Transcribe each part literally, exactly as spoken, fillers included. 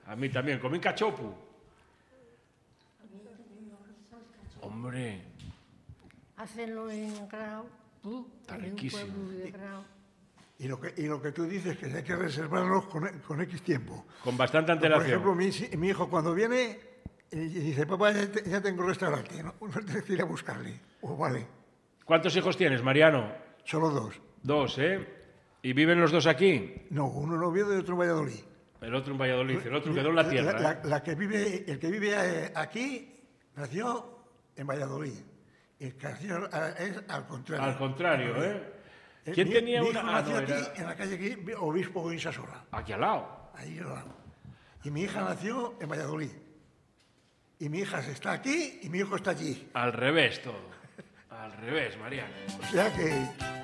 A mí también. ¿Comí cachopu? Hombre. Hacenlo en Grau. Está en riquísimo. un pueblo de Grau. Y lo, que, y lo que tú dices que hay que reservarlos con, con X tiempo. Con bastante Por antelación. ejemplo, mi, mi hijo cuando viene y dice, papá, ya, te, ya tengo restaurante, no, no tienes que ir a buscarle. Pues vale. ¿Cuántos hijos tienes, Mariano? Solo dos. Dos, ¿eh? ¿Y viven los dos aquí? No, uno en Oviedo y otro en Valladolid. El otro en Valladolid, el otro quedó en la tierra. La, la, ¿eh? la que vive, el que vive aquí nació en Valladolid. El que nació es al contrario. Al contrario, ¿eh? Eh, ¿Quién mi, tenía mi una? hijo Ah, nació no, aquí, era... en la calle aquí, Obispo Insasola. Aquí al lado. Ahí al lado. Y mi hija nació en Valladolid. Y mi hija está aquí y mi hijo está allí. Al revés todo. Al revés, Mariano. O sea que...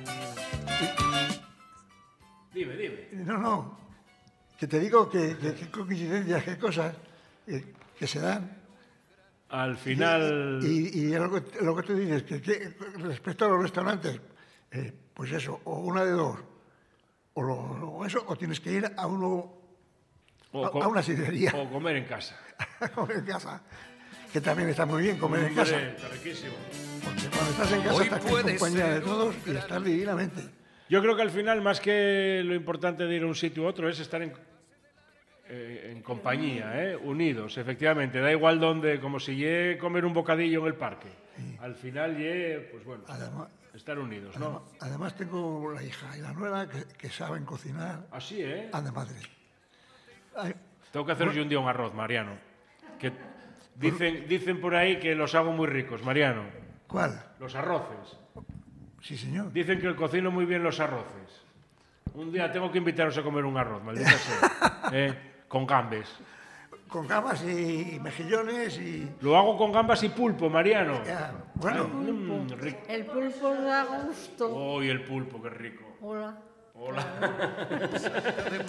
Dime, dime. No, no. Que te digo que, que, que coincidencias, qué cosas que, que se dan. Al final... Y, y, y lo, que, lo que tú dices, que, que respecto a los restaurantes, eh, pues eso, o una de dos, o, lo, o eso, o tienes que ir a uno, o a, com- a una sidrería, O comer en casa. a comer en casa, que también está muy bien comer en Hombre, casa, está riquísimo. porque cuando estás en casa Hoy estás en puede compañía de ser todos y estás divinamente. Yo creo que al final, más que lo importante de ir a un sitio u otro, es estar en, eh, en compañía, ¿eh? Unidos, efectivamente. Da igual donde, como si lle comer un bocadillo en el parque. Sí. Al final lle, pues bueno, Además, estar unidos, ¿no? además, además tengo la hija y la nuera que, que saben cocinar. Así, ¿eh? Anda madre. Ay, Tengo que hacer yo un día un arroz, Mariano. Que dicen, dicen por ahí que los hago muy ricos, Mariano. ¿Cuál? Los arroces. Sí, señor. Dicen que cocino muy bien los arroces. Un día tengo que invitaros a comer un arroz, maldita sea. ¿Eh? Con gambes. Con gambas y mejillones y... Lo hago con gambas y pulpo, Mariano. Ya, bueno, Ay, mm, rico. El pulpo da gusto. Oh, y el pulpo, qué rico. Hola. Hola.